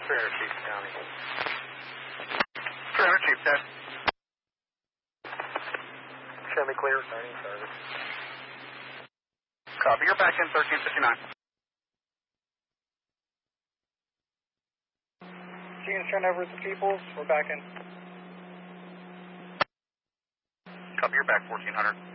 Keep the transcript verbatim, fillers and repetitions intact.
three hundred Chief County. three hundred Chief, test. Show me clear, starting service. Copy, you're back in thirteen fifty-nine. Units turn over to Peoples, we're back in. Copy, you're back fourteen hundred.